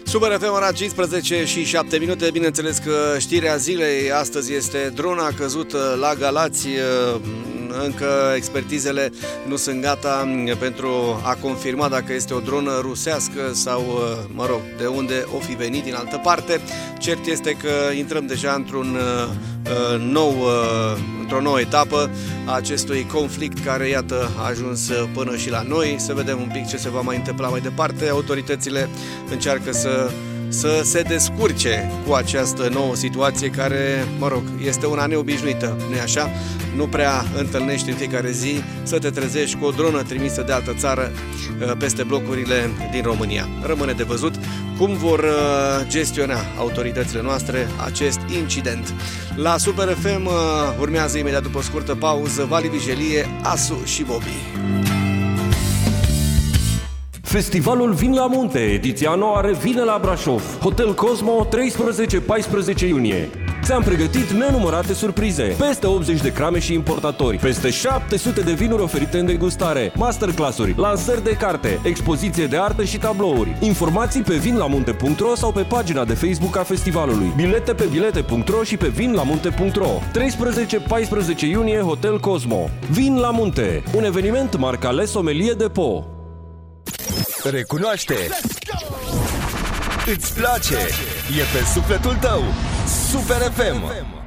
Super FM, ora 15 și 7 minute. Bineînțeles că știrea zilei astăzi este drona căzută la Galați. Încă expertizele nu sunt gata pentru a confirma dacă este o dronă rusească sau, mă rog, de unde o fi venit din altă parte. Cert este că intrăm deja într-o nouă etapă a acestui conflict care, iată, a ajuns până și la noi. Să vedem un pic ce se va mai întâmpla mai departe. Autoritățile încearcă să se descurce cu această nouă situație care, mă rog, este una neobișnuită, nu-i așa? Nu prea întâlnești în fiecare zi să te trezești cu o dronă trimisă de altă țară peste blocurile din România. Rămâne de văzut cum vor gestiona autoritățile noastre acest incident. La Super FM urmează imediat după o scurtă pauză Vali Vigelie, Asu și Bobby. Festivalul Vin la Munte, ediția nouă revine la Brașov. Hotel Cosmo, 13-14 iunie. Ți-am pregătit nenumărate surprize, peste 80 de crame și importatori, peste 700 de vinuri oferite în degustare, masterclass-uri, lansări de carte, expoziție de artă și tablouri. Informații pe vinlamunte.ro sau pe pagina de Facebook a festivalului. Bilete pe bilete.ro și pe vinlamunte.ro. 13-14 iunie, Hotel Cosmo. Vin la Munte, un eveniment Marcale Sommelier Depot. Recunoaște! Îți place! E pe sufletul tău! Super FM!